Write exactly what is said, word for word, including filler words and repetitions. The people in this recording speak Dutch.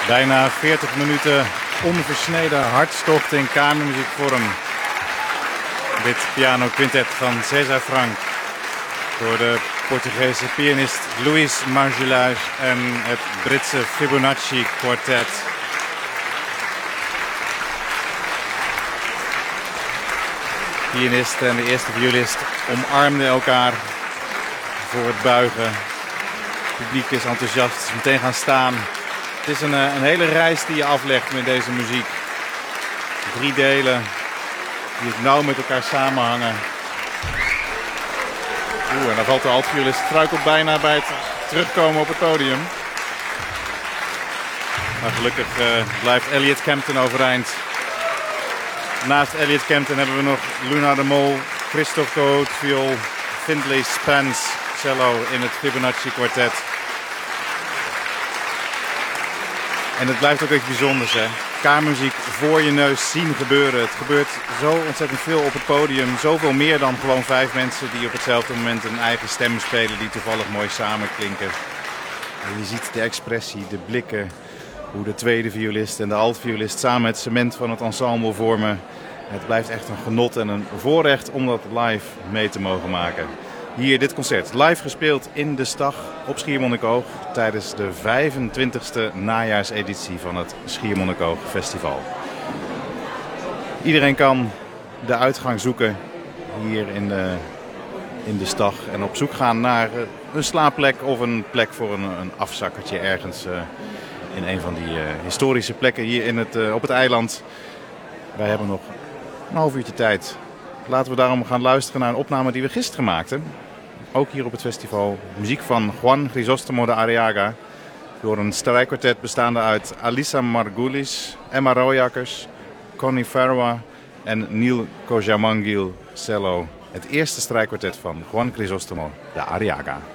Bijna veertig minuten onversneden hartstocht in kamermuziekvorm. Dit pianoquintet van César Franck door de Portugese pianist Luís Marjolais en het Britse Fibonacci Quartet. De pianist en de eerste violist omarmden elkaar voor het buigen. Het publiek is enthousiast, is meteen gaan staan. Het is een, een hele reis die je aflegt met deze muziek. Drie delen die het nauw met elkaar samenhangen. Oeh, en dan valt de altviolist, struikelt bijna bij het terugkomen op het podium. Maar gelukkig uh, blijft Elliot Kempton overeind. Naast Elliot Kempton hebben we nog Luna de Mol, Christophe Cohut, viool, Findlay Spence, cello in het Fibonacci Quartet. En het blijft ook iets bijzonders, hè. Kamermuziek voor je neus zien gebeuren. Het gebeurt zo ontzettend veel op het podium. Zoveel meer dan gewoon vijf mensen die op hetzelfde moment een eigen stem spelen die toevallig mooi samenklinken. En je ziet de expressie, de blikken, hoe de tweede violist en de altviolist samen het cement van het ensemble vormen. Het blijft echt een genot en een voorrecht om dat live mee te mogen maken. Hier dit concert, live gespeeld in de Stag op Schiermonnikoog tijdens de vijfentwintigste najaarseditie van het Schiermonnikoog Festival. Iedereen kan de uitgang zoeken hier in de, in de Stag en op zoek gaan naar een slaapplek of een plek voor een, een afzakkertje ergens uh, in een van die uh, historische plekken hier in het, uh, op het eiland. Wij hebben nog een half uurtje tijd. Laten we daarom gaan luisteren naar een opname die we gisteren maakten. Ook hier op het festival. Muziek van Juan Crisóstomo de Arriaga. Door een strijkkwartet bestaande uit Alisa Margulis, Emma Royakkers, Connie Farwa en Neil Kojamangil cello. Het eerste strijkkwartet van Juan Crisóstomo de Arriaga.